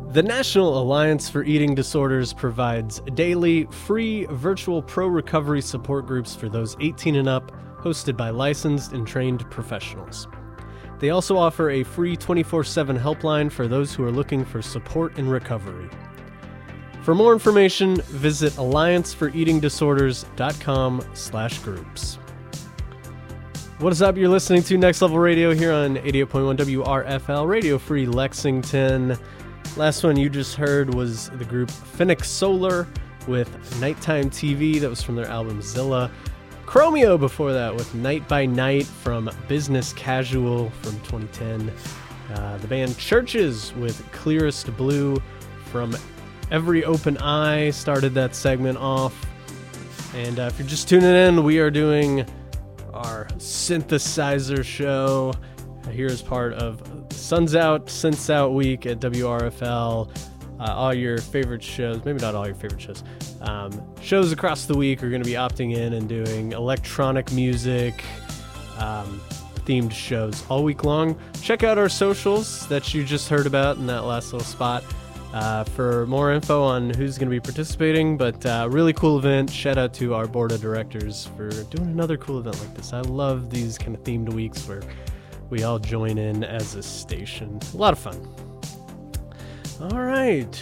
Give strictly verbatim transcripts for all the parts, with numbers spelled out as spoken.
The National Alliance for Eating Disorders provides daily, free, virtual pro-recovery support groups for those eighteen and up, hosted by licensed and trained professionals. They also offer a free twenty-four seven helpline for those who are looking for support in recovery. For more information, visit alliance for eating disorders dot com slash groups. What is up? You're listening to Next Level Radio here on eighty-eight point one W R F L, Radio Free Lexington. Last one you just heard was the group Phoenix Solar with Nighttime T V. That was from their album Zilla. Chromeo before that with Night by Night from Business Casual from twenty ten. Uh, the band Churches with Clearest Blue from Every Open Eye started that segment off. And uh, if you're just tuning in, we are doing our synthesizer show here as part of Sun's Out, Synths Out Week at W R F L. Uh, all your favorite shows, maybe not all your favorite shows, um, shows across the week are going to be opting in and doing electronic music um, themed shows all week long. Check out our socials that you just heard about in that last little spot uh, for more info on who's going to be participating. But uh, really cool event. Shout out to our board of directors for doing another cool event like this. I love these kind of themed weeks where we all join in as a station. A lot of fun. All right.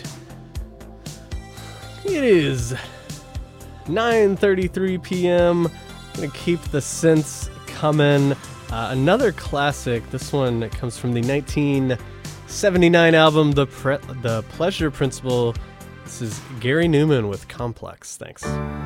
It is nine thirty-three p.m. I'm going to keep the synths coming. Uh, another classic. This one comes from the nineteen seventy-nine album, The Pre- The Pleasure Principle. This is Gary Newman with Complex. Thanks.